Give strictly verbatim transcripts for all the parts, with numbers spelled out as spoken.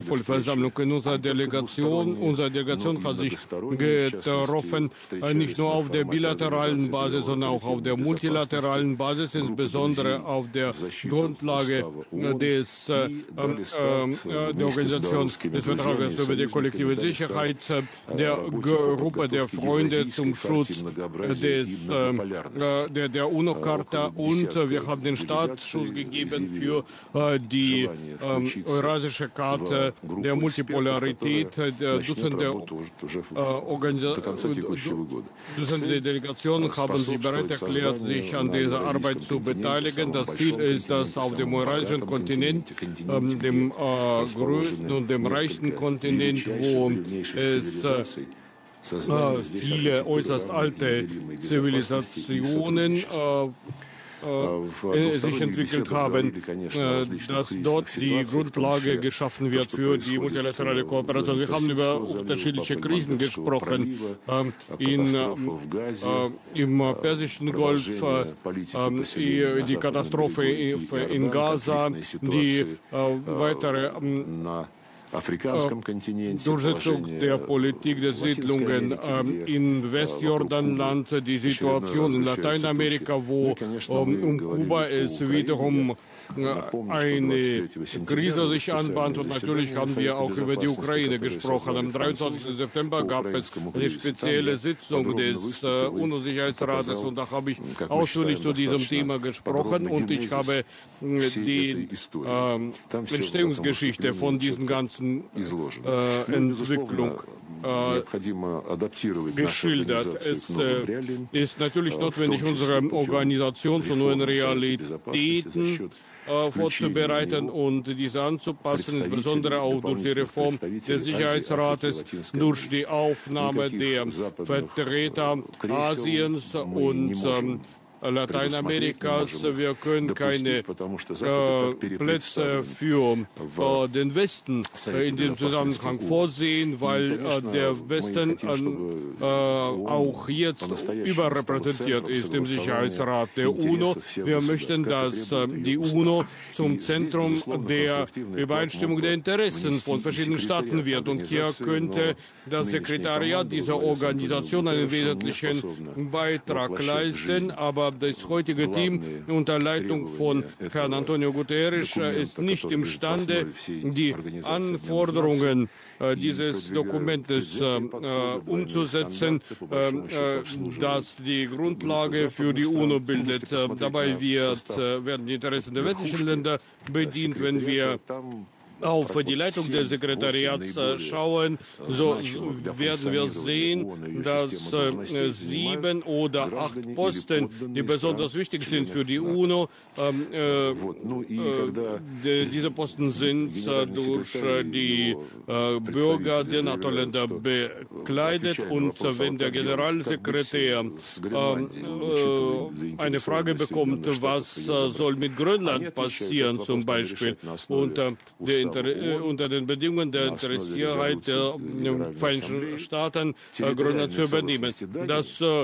Vollversammlung in unserer Delegation. Unsere Delegation hat sich getroffen, nicht nur auf der bilateralen Basis, sondern auch auf der multilateralen Basis, insbesondere auf der Grundlage des, äh, äh, der Organisation des Vertrages über die kollektive Sicherheit, der Gruppe der Freunde zum Schutz des, äh, der, der UNO-Charta, und äh, wir haben den Startschuss gegeben für äh, die äh, Eurasische Charta der Multipolarität. Der Dutzende, äh, Organisa Dutzende Delegationen haben sich bereit erklärt, sich an dieser Arbeit zu beteiligen. Das Ziel ist, dass auf dem eurasischen Kontinent, ähm, dem äh, größten und dem reichsten Kontinent, wo es äh, äh, viele äußerst alte Zivilisationen äh, Äh, sich entwickelt haben, äh, dass dort die Grundlage geschaffen wird für die multilaterale Kooperation. Wir haben über unterschiedliche Krisen gesprochen, äh, in, äh, im Persischen Golf, äh, die Katastrophe in Gaza, die äh, weitere äh, Durchsetzung der Politik der Siedlungen äh, in Westjordanland, die Situation in Lateinamerika, wo ähm, um Kuba es wiederum äh, eine Krise sich anbahnt, und natürlich haben wir auch über die Ukraine gesprochen. Am dreiundzwanzigsten September gab es eine spezielle Sitzung des äh, UNO-Sicherheitsrates, und da habe ich ausführlich zu diesem Thema gesprochen, und ich habe äh, die äh, Entstehungsgeschichte von diesen ganzen Äh, Entwicklung äh, geschildert. Es äh, ist natürlich notwendig, unsere Organisation zu neuen Realitäten äh, vorzubereiten und diese anzupassen, insbesondere auch durch die Reform des Sicherheitsrates, durch die Aufnahme der Vertreter Asiens und ähm, Lateinamerikas. Wir können keine äh, Plätze für äh, den Westen äh, in dem Zusammenhang vorsehen, weil äh, der Westen äh, auch jetzt überrepräsentiert ist im Sicherheitsrat der UNO. Wir möchten, dass äh, die UNO zum Zentrum der Übereinstimmung der Interessen von verschiedenen Staaten wird. Und hier könnte das Sekretariat dieser Organisation einen wesentlichen Beitrag leisten, aber das heutige Team unter Leitung von Herrn Antonio Guterres ist nicht imstande, die Anforderungen äh, dieses Dokumentes äh, umzusetzen, äh, das die Grundlage für die UNO bildet. Äh, dabei wird, äh, werden die Interessen der westlichen Länder bedient. Wenn wir auf die Leitung des Sekretariats äh, schauen, so werden wir sehen, dass äh, sieben oder acht Posten, die besonders wichtig sind für die UNO, äh, äh, die, diese Posten sind äh, durch äh, die äh, Bürger der NATO-Länder bekleidet, und äh, wenn der Generalsekretär äh, äh, eine Frage bekommt, was äh, soll mit Grönland passieren zum Beispiel, und äh, der unter den Bedingungen der Interessiertheit der Vereinigten Staaten äh, Grönland zu übernehmen. Das, äh,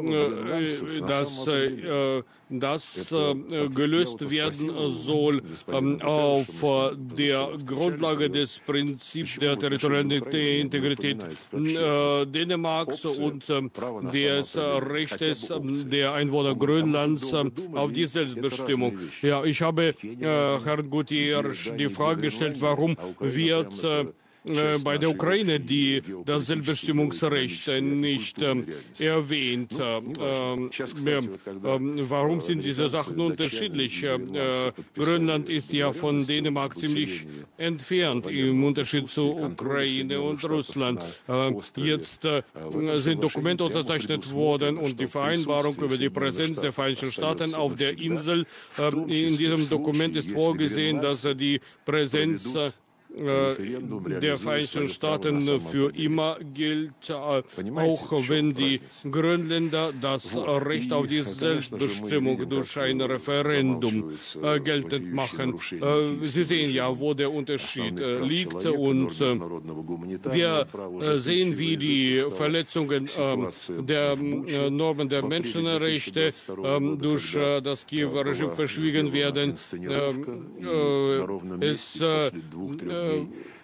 das, äh, das äh, gelöst werden soll äh, auf äh, der Grundlage des Prinzips der territorialen Integrität äh, Dänemarks und äh, des Rechtes der Einwohner Grönlands äh, auf die Selbstbestimmung. Ja, ich habe äh, Herrn Gutierrez die Frage gestellt, warum wird äh, bei der Ukraine die, das Selbstbestimmungsrecht nicht äh, erwähnt. Äh, äh, warum sind diese Sachen unterschiedlich? Äh, Grönland ist ja von Dänemark ziemlich entfernt im Unterschied zu Ukraine und Russland. Äh, jetzt äh, sind Dokumente unterzeichnet worden, und die Vereinbarung über die Präsenz der Vereinigten Staaten auf der Insel, äh, in diesem Dokument ist vorgesehen, dass äh, die Präsenz äh, der Vereinigten Staaten für immer gilt, auch wenn die Grönländer das Recht auf die Selbstbestimmung durch ein Referendum geltend machen. Sie sehen ja, wo der Unterschied liegt, und wir sehen, wie die Verletzungen der Normen der Menschenrechte durch das Kiewer Regime verschwiegen werden. Es